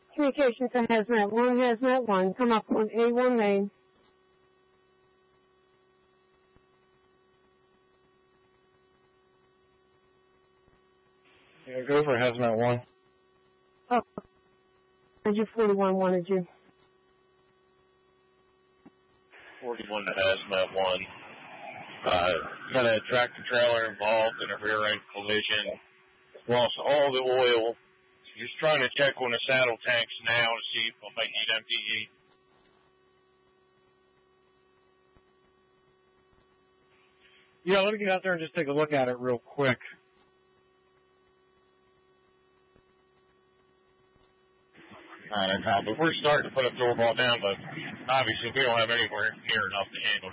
Communication to Hazmat 1, Hazmat 1, come up on A1 main. Yeah, go for Hazmat 1. Oh, you 41 wanted you. 41 to Hazmat 1. Got a tractor trailer involved in a rear-end collision. Lost all the oil. Just trying to check on the saddle tanks now to see if I might need MPE. Yeah, let me get out there and just take a look at it real quick. But we're starting to put a doorbell down, but obviously we don't have anywhere near enough to handle